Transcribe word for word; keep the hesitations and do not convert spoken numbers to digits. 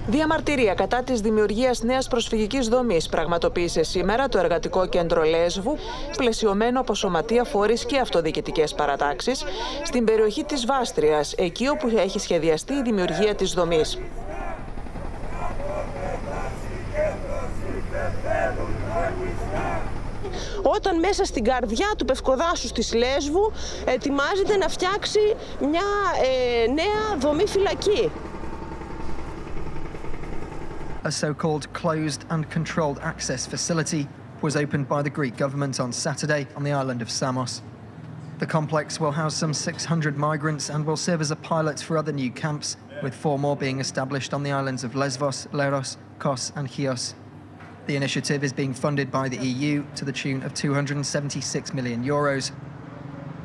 Διαμαρτυρία κατά της δημιουργίας νέας προσφυγικής δομής πραγματοποίησε σήμερα το Εργατικό Κέντρο Λέσβου, πλαισιωμένο από σωματεία, φορείς και αυτοδιοικητικές παρατάξεις, στην περιοχή της Βάστριας, εκεί όπου έχει σχεδιαστεί η δημιουργία της δομής. Όταν μέσα στην καρδιά του Πευκοδάσους της Λέσβου ετοιμάζεται να φτιάξει μια ε, νέα δομή φυλακή. A so-called closed and controlled access facility was opened by the Greek government on Saturday on the island of Samos. The complex will house some six hundred migrants and will serve as a pilot for other new camps, with four more being established on the islands of Lesvos, Leros, Kos and Chios. The initiative is being funded by the E U to the tune of two hundred seventy-six million euros.